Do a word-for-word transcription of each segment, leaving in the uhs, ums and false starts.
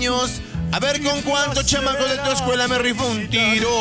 cumpleaños. A ver con cuántos chamacos de tu escuela me rifo un tiro.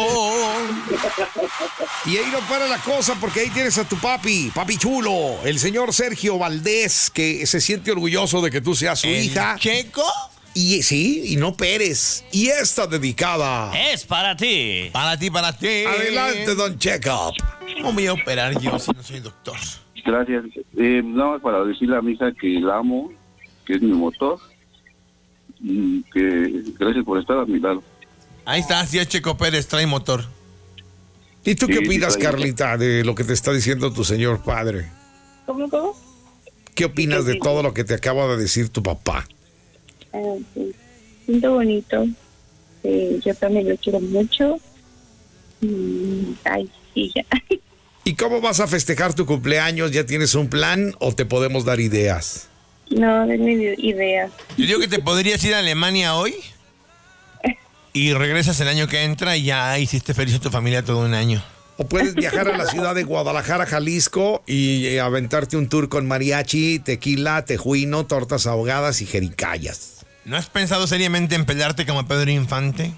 Y ahí no para la cosa, porque ahí tienes a tu papi, papi chulo, el señor Sergio Valdés, que se siente orgulloso de que tú seas su ¿El hija. Checo? Y sí, y no Pérez. Y esta dedicada Es para ti. Para ti, para ti. Adelante, don Checkup. ¿Cómo voy a operar yo si no soy doctor? Gracias. Eh, nada más para decirle a mi hija que la amo, que es mi motor, y que gracias por estar a mi lado. Ahí está, sí, es Checo Pérez, trae motor. ¿Y tú qué Sí, opinas, sí, Carlita, de lo que te está diciendo tu señor padre? ¿Cómo, cómo? ¿Qué opinas de todo lo que te acaba de decir tu papá? Ah, sí. Siento bonito. Eh, yo también lo quiero mucho. Y, ay, sí, ya. ¿Y cómo vas a festejar tu cumpleaños? ¿Ya tienes un plan o te podemos dar ideas? No, denme ideas. Yo digo que te podrías ir a Alemania hoy y regresas el año que entra y ya hiciste feliz a tu familia todo un año. O puedes viajar a la ciudad de Guadalajara, Jalisco, y eh, aventarte un tour con mariachi, tequila, tejuino, tortas ahogadas y jericayas. ¿No has pensado seriamente en pelearte como Pedro Infante?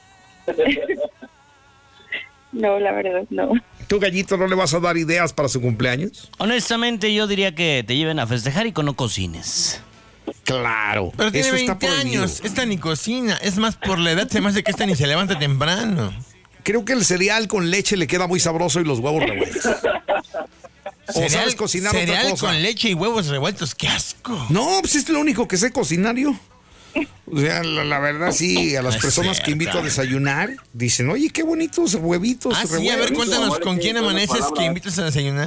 No, la verdad, no. ¿Tú, Gallito, no le vas a dar ideas para su cumpleaños? Honestamente, yo diría que te lleven a festejar y que no cocines. Claro. Pero tiene eso está veinte prohibido. años, esta ni cocina. Es más, por la edad se me hace que esta ni se levanta temprano. Creo que el cereal con leche le queda muy sabroso y los huevos revueltos. ¿O sabes cocinar otra cereal cosa? con leche y huevos revueltos, qué asco. No, pues es lo único que sé cocinar yo. O sea, la, la verdad sí, a las No es personas que cierto. invito a desayunar, dicen, oye, qué bonitos huevitos Ah, sí, a revueltos. ver, cuéntanos, Amor, ¿con es que quién son las amaneces palabras. que invitas a desayunar?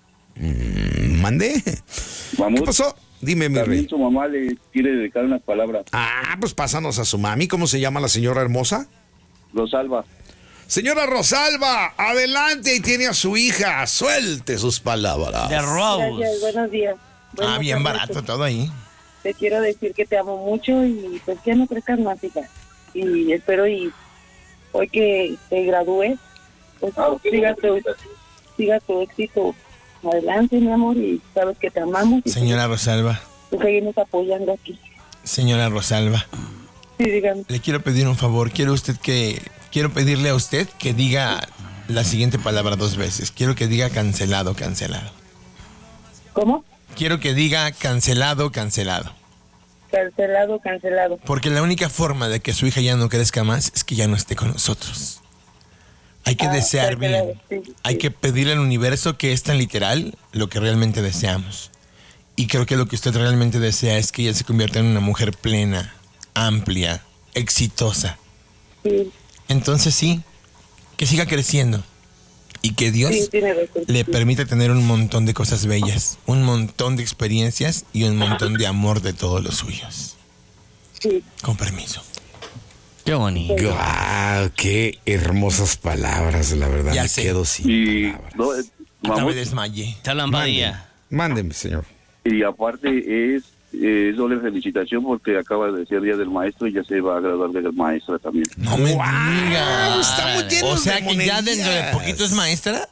Mm, Mandé. ¿Qué Vamos, pasó? Dime, mi también rey. su mamá le quiere dedicar unas palabras. Ah, pues pásanos a su mami. ¿Cómo se llama la señora hermosa? Rosalba. Señora Rosalba, adelante y tiene a su hija. Suelte sus palabras. De Rose. Gracias, buenos días. Ah, Buenas bien tardes. barato todo ahí. Te quiero decir que te amo mucho y pues ya no crezcas más, hija. Y espero y hoy que te gradúes, pues siga tu, siga tu éxito adelante, mi amor, y sabes que te amamos. Y Señora Rosalba, te seguimos apoyando aquí. señora Rosalba, Sí, dígame. le quiero pedir un favor. Quiero usted que, quiero pedirle a usted que diga la siguiente palabra dos veces. Quiero que diga cancelado, cancelado. ¿Cómo? Quiero que diga cancelado, cancelado. Cancelado, cancelado. Porque la única forma de que su hija ya no crezca más es que ya no esté con nosotros. Hay que Ah, desear cancelado, bien. sí, sí. Hay que pedirle al universo que es tan literal lo que realmente deseamos. Y creo que lo que usted realmente desea es que ella se convierta en una mujer plena, amplia, exitosa. Sí, Entonces sí, que siga creciendo. Y que Dios sí, tiene razón. le permita tener un montón de cosas bellas, un montón de experiencias y un montón de amor de todos los suyos. Sí. Con permiso. Qué bonito. ¡Guau! ¡Qué hermosas palabras! La verdad, Ya me sé. quedo sin Y, palabras. no, eh, Hasta vamos, me desmayé. Te hablan Padilla. Mándeme, señor. y aparte es eh, doble felicitación porque acaba de ser Día del Maestro y ya se va a graduar de maestra también. No me ¡Guau! digas. Estamos llenos O sea de que ya monerías. dentro de poquito es maestra.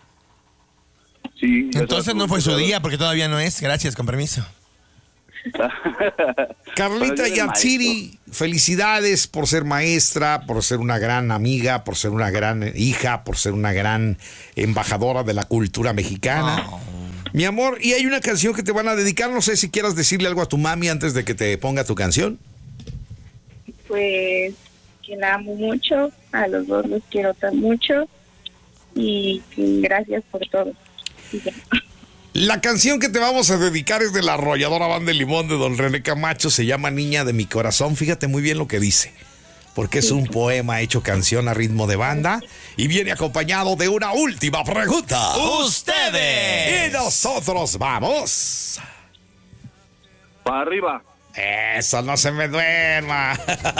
Sí. ya Entonces sabes, no fue su claro. día porque todavía no es. Gracias, con permiso. Carlita Para el Día del Yatsiri, felicidades por ser maestra, por ser una gran amiga, por ser una gran hija, por ser una gran embajadora de la cultura mexicana. Mi amor, y hay una canción que te van a dedicar, no sé si quieras decirle algo a tu mami antes de que te ponga tu canción. Pues que la amo mucho, a los dos los quiero tan mucho y que gracias por todo. Y ya. La canción que te vamos a dedicar es de la arrolladora Banda de Limón de Don René Camacho, se llama Niña de mi Corazón, fíjate muy bien lo que dice, porque es un poema hecho canción a ritmo de banda y viene acompañado de una última pregunta. ¡Ustedes! Y nosotros vamos. Para arriba. Eso, no se me duerma.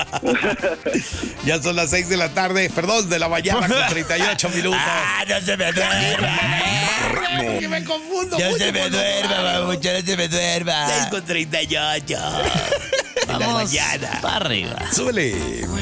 Ya son las seis de la tarde, perdón, de la mañana con treinta y ocho minutos. ¡Ah, no se me duerma! Que me confundo ¡No mucho se me con los duerma, horarios. mamucho! ¡No se me duerma! seis con treinta y ocho. En la Vamos mañana. para arriba. Súbele.